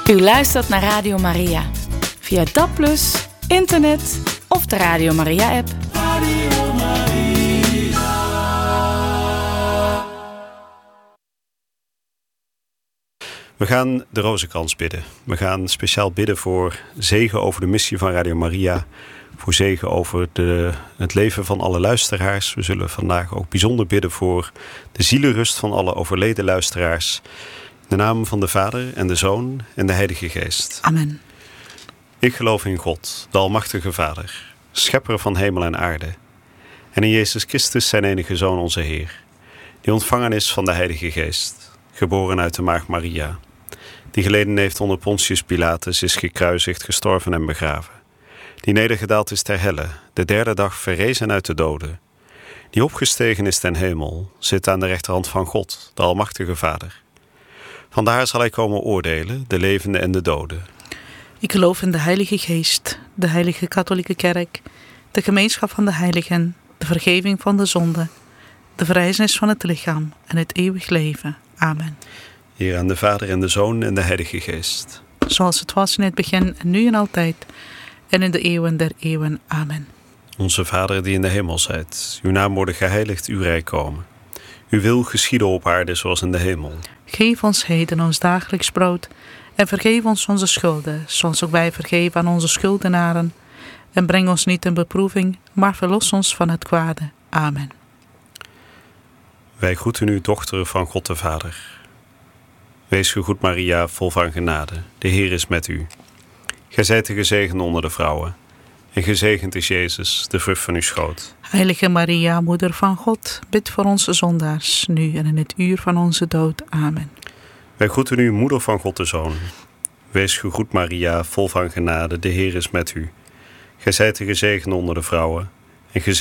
U luistert naar Radio Maria. Via DAB+, internet of de Radio Maria-app. Radio Maria. We gaan de Rozenkrans bidden. We gaan speciaal bidden voor zegen over de missie van Radio Maria. Voor zegen over het leven van alle luisteraars. We zullen vandaag ook bijzonder bidden voor de zielenrust van alle overleden luisteraars. In de naam van de Vader en de Zoon en de Heilige Geest. Amen. Ik geloof in God, de Almachtige Vader, schepper van hemel en aarde. En in Jezus Christus, zijn enige Zoon, onze Heer. Die ontvangen is van de Heilige Geest, geboren uit de Maagd Maria. Die geleden heeft onder Pontius Pilatus, is gekruisigd, gestorven en begraven. Die nedergedaald is ter helle, de derde dag verrezen uit de doden. Die opgestegen is ten hemel, zit aan de rechterhand van God, de Almachtige Vader. Vandaar zal hij komen oordelen, de levenden en de doden. Ik geloof in de Heilige Geest, de Heilige Katholieke Kerk, de gemeenschap van de heiligen, de vergeving van de zonden, de verrijzenis van het lichaam en het eeuwig leven. Amen. Hier aan de Vader en de Zoon en de Heilige Geest. Zoals het was in het begin en nu en altijd en in de eeuwen der eeuwen. Amen. Onze Vader die in de hemel zijt, uw naam worden geheiligd, uw rijk komen. Uw wil geschieden op aarde zoals in de hemel. Geef ons heden ons dagelijks brood en vergeef ons onze schulden, zoals ook wij vergeven aan onze schuldenaren. En breng ons niet in beproeving, maar verlos ons van het kwade. Amen. Wij groeten u, dochter van God de Vader. Wees gegroet, Maria, vol van genade. De Heer is met u. Gij zijt de gezegende onder de vrouwen. En gezegend is Jezus, de vrucht van uw schoot. Heilige Maria, moeder van God, bid voor ons zondaars, nu en in het uur van onze dood. Amen. Wij groeten u, moeder van God de Zoon. Wees gegroet, Maria, vol van genade. De Heer is met u. Gij zijt de gezegende onder de vrouwen. En